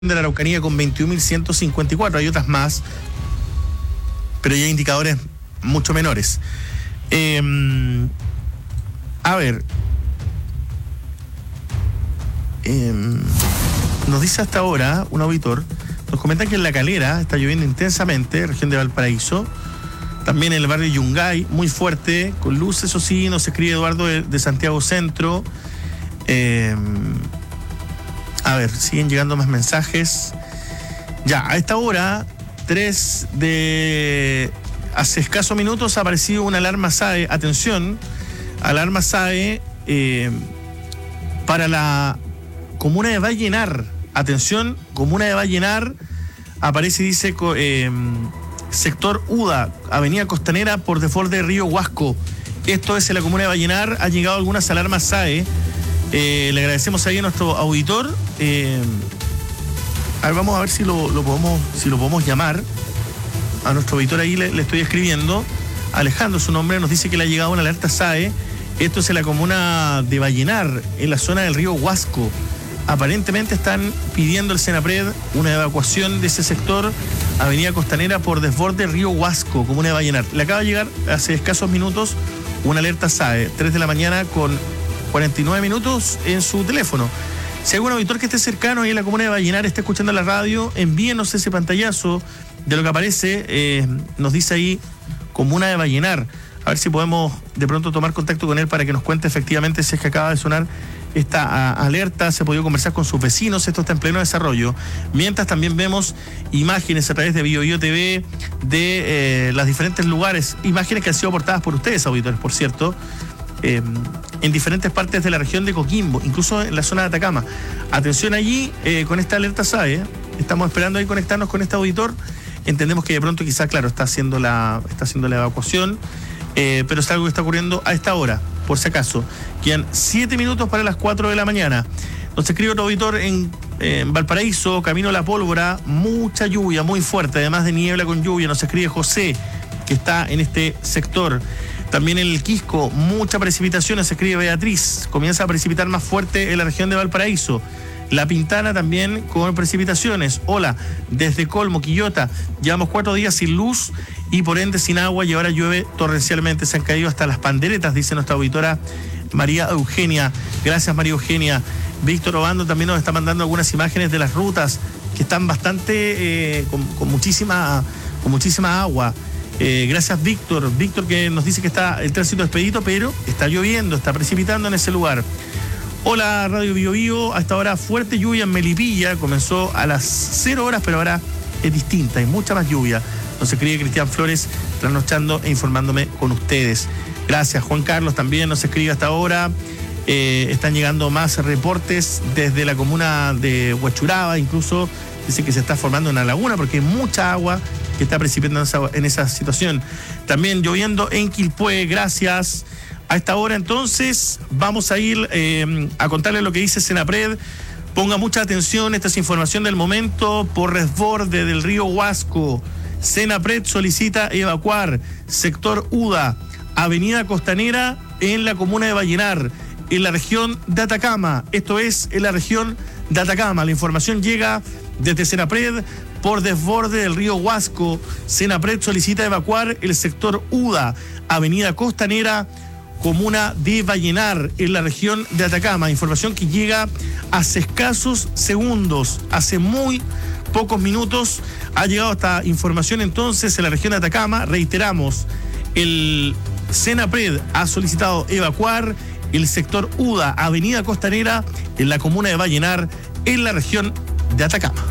de la Araucanía con 21.154, hay otras más, pero ya hay indicadores mucho menores. A ver, nos dice hasta ahora un auditor, nos comenta que en La Calera está lloviendo intensamente, región de Valparaíso, también en el barrio Yungay, muy fuerte, con luces, eso sí, nos escribe Eduardo de Santiago Centro. A ver, siguen llegando más mensajes. Ya, a esta hora, hace escasos minutos ha aparecido una alarma SAE. Atención, alarma SAE para la comuna de Vallenar. Atención, comuna de Vallenar. Aparece y dice sector UDA, avenida Costanera por desborde de Río Huasco. Esto es en la comuna de Vallenar. Han llegado algunas alarmas SAE. Le agradecemos ahí a nuestro auditor. A ver, vamos a ver si lo podemos llamar. A nuestro auditor ahí le estoy escribiendo. Alejandro, su nombre, nos dice que le ha llegado una alerta SAE. Esto es en la comuna de Vallenar, en la zona del río Huasco. Aparentemente están pidiendo el Senapred una evacuación de ese sector, avenida Costanera por desborde Río Huasco, comuna de Vallenar. Le acaba de llegar hace escasos minutos una alerta SAE, 3 de la mañana con 49 minutos en su teléfono. Si hay algún auditor que esté cercano ahí en la comuna de Vallenar, esté escuchando la radio, envíenos ese pantallazo de lo que aparece. Nos dice ahí comuna de Vallenar. A ver si podemos de pronto tomar contacto con él para que nos cuente efectivamente si es que acaba de sonar esta alerta. Se ha podido conversar con sus vecinos, esto está en pleno desarrollo. Mientras también vemos imágenes a través de BioBio TV de los diferentes lugares, imágenes que han sido aportadas por ustedes, auditores, por cierto, en diferentes partes de la región de Coquimbo, incluso en la zona de Atacama. Atención allí con esta alerta SAE. Estamos esperando ahí conectarnos con este auditor. Entendemos que de pronto quizás, claro, está haciendo la evacuación, pero es algo que está ocurriendo a esta hora, por si acaso. Quedan 7 minutos para las 4 de la mañana. Nos escribe otro auditor en Valparaíso, camino a La Pólvora, mucha lluvia, muy fuerte, además de niebla con lluvia. Nos escribe José, que está en este sector. También en el Quisco, mucha precipitación, se escribe Beatriz. Comienza a precipitar más fuerte en la región de Valparaíso. La Pintana también con precipitaciones. Hola, desde Colmo, Quillota, llevamos 4 días sin luz y por ende sin agua y ahora llueve torrencialmente. Se han caído hasta las panderetas, dice nuestra auditora María Eugenia. Gracias, María Eugenia. Víctor Obando también nos está mandando algunas imágenes de las rutas que están bastante con muchísima agua. Gracias, Víctor. Víctor, que nos dice que está el tránsito expedito, pero está lloviendo, está precipitando en ese lugar. Hola, Radio BioBio. A esta hora fuerte lluvia en Melipilla. Comenzó a las 0 horas, pero ahora es distinta, hay mucha más lluvia. Nos escribe Cristian Flores, trasnochando e informándome con ustedes. Gracias, Juan Carlos también nos escribe hasta ahora. Están llegando más reportes desde la comuna de Huachuraba, incluso dice que se está formando una laguna porque hay mucha agua que está precipitando en esa situación. También lloviendo en Quilpué, gracias. A esta hora entonces vamos a ir a contarles lo que dice Senapred. Ponga mucha atención, esta es información del momento. Por resborde del río Huasco, Senapred solicita evacuar sector UDA, avenida Costanera en la comuna de Vallenar, en la región de Atacama. Esto es en la región de Atacama. La información llega desde Senapred. Por desborde del río Huasco, Senapred solicita evacuar el sector UDA, avenida Costanera, comuna de Vallenar, en la región de Atacama. Información que llega hace escasos segundos, hace muy pocos minutos ha llegado esta información entonces en la región de Atacama. Reiteramos, el Senapred ha solicitado evacuar el sector UDA, avenida Costanera, en la comuna de Vallenar, en la región de Atacama.